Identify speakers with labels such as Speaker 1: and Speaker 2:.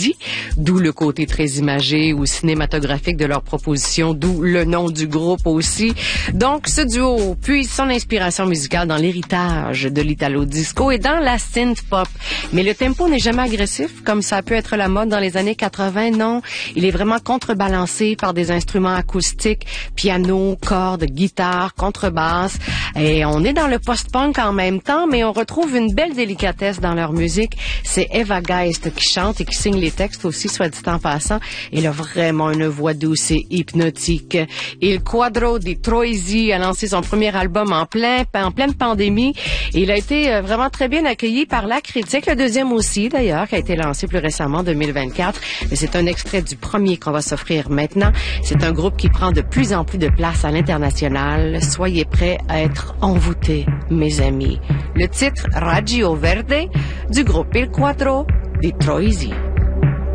Speaker 1: Troisi, d'où le côté très imagé ou cinématographique de leur proposition, d'où le nom du groupe aussi. Donc, ce duo puise son inspiration musicale dans l'héritage de l'italo-disco et dans la synth-pop. Mais le tempo n'est jamais agressif, comme ça a pu être la mode dans les années 80, non. Il est vraiment contrebalancé par des instruments acoustiques, piano, cordes, guitare, contrebasse. Et on est dans le post-punk en même temps, mais on retrouve une belle délicatesse dans leur musique. C'est Eva Geist qui chante et qui signe les textes aussi, soit dit en passant. Elle a vraiment une voix douce et hypnotique. Il Quadro di Troisi a lancé son premier album en pleine pandémie. Et il a été vraiment très bien accueilli par la critique. Le deuxième aussi, d'ailleurs, qui a été lancé plus récemment en 2024. Mais c'est un extrait du premier qu'on va s'offrir maintenant. C'est un groupe qui prend de plus en plus de place à l'international. Soyez prêts à être envoûtés, mes amis. Le titre Raggio Verde du groupe Il Quadro di Troisi.